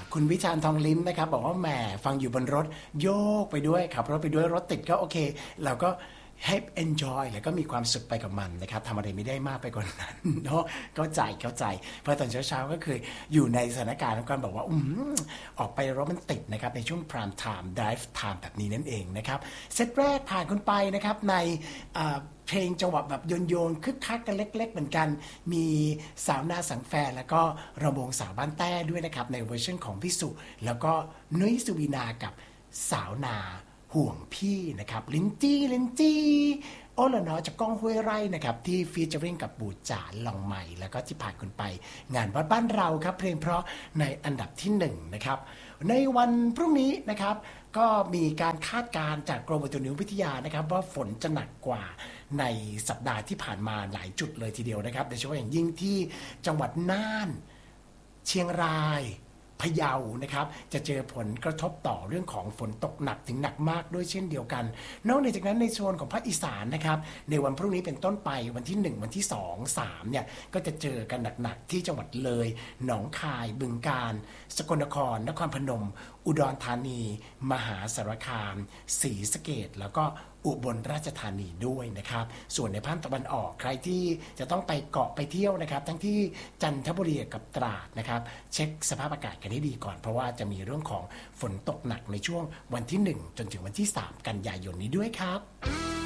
คุณวิชาญทองลิ้มนะครับบอกว่าแหมฟังอยู่บนรถโยกไปด้วยขับรถไปด้วยรถติดก็โอเคเราก็ให้ enjoy แล้วก็มีความสุขไปกับมันนะครับทำอะไรไม่ได้มากไปกว่านั้นเนาะเข้าใจเพราะตอนเช้าๆก็คืออยู่ในสถานการณ์ของการบอกว่าออกไปรถมันติดนะครับในช่วง prime time drive time แบบนี้นั่นเองนะครับเซตแรกผ่านคุณไปนะครับในเพลงจังหวะแบบโยนคึกคักกันเล็กๆเหมือนกันมีสาวนาสังแฟแล้วก็ระวงสาวบ้านแต้ด้วยนะครับในเวอร์ชันของพี่สุแล้วก็นุ้ยสุวีนากับสาวนาห่วงพี่นะครับลินจี้โอ้ละเนาะจากก้องห้วยไร่นะครับที่ฟีเจอริ่งกับบูจานลองใหม่แล้วก็ที่ผ่านคุณไปงานวัดบ้านเราครับเพลงเพราะในอันดับที่1นะครับในวันพรุ่งนี้นะครับก็มีการคาดการณ์จากกรมอุตุนิยมวิทยานะครับว่าฝนจะหนักกว่าในสัปดาห์ที่ผ่านมาหลายจุดเลยทีเดียวนะครับโดยเฉพาะอย่างยิ่งที่จังหวัดน่านเชียงรายพะเยานะครับจะเจอผลกระทบต่อเรื่องของฝนตกหนักถึงหนักมากด้วยเช่นเดียวกันนอกจากนั้นในโซนของภาคอีสานนะครับในวันพรุ่งนี้เป็นต้นไปวันที่1วันที่2 3เนี่ยก็จะเจอกันหนักๆที่จังหวัดเลยหนองคายบึงกาฬสกลนครนครพนมอุดรธานีมหาสารคามศรีสะเกษแล้วก็อุบลราชธานีด้วยนะครับส่วนในภาคตะวันออกใครที่จะต้องไปเกาะไปเที่ยวนะครับทั้งที่จันทบุรีกับตราดนะครับเช็คสภาพอากาศกันให้ดีก่อนเพราะว่าจะมีเรื่องของฝนตกหนักในช่วงวันที่1จนถึงวันที่3กันยายนนี้ด้วยครับ